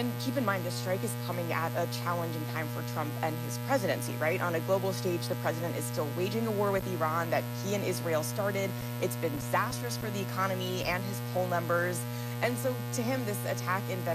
And keep in mind, the strike is coming at a challenging time for Trump and his presidency, right? On a global stage, the president is still waging a war with Iran that he and Israel started. It's been disastrous for the economy and his poll numbers. And so to him, this attack in